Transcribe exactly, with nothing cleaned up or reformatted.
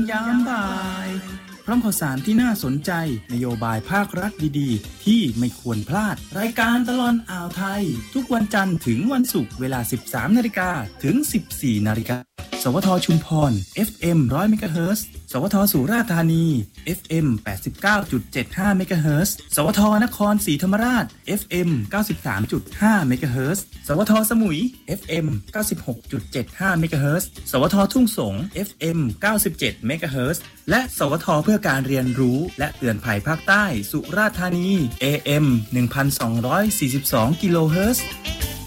ยามบ่ายพร้อมข่าวสารที่น่าสนใจนโยบายภาครัฐดีๆที่ไม่ควรพลาดรายการตลอดอ่าวไทยทุกวันจันทร์ถึงวันศุกร์เวลา สิบสามนาฬิกา ถึง สิบสี่นาฬิกา สวทชุมพร เอฟ เอ็ม หนึ่งร้อย เมกะเฮิรตซ์ สวทสุราษฎร์ธานี เอฟ เอ็ม แปดสิบเก้าจุดเจ็ดห้า เมกะเฮิรตซ์ สวทนครศรีธรรมราช เอฟ เอ็ม เก้าสิบสามจุดห้า เมกะเฮิรตซ์ สวทสมุย เอฟ เอ็ม เก้าสิบหกจุดเจ็ดห้า เมกะเฮิรตซ์ สวททุ่งสง เอฟ เอ็ม เก้าสิบเจ็ด เมกะเฮิรตซ์ และสวทเพื่อการเรียนรู้และเตือนภัยภาคใต้สุราษฎร์ธานี เอ เอ็ม หนึ่งพันสองร้อยสี่สิบสอง กิโลเฮิรตซ์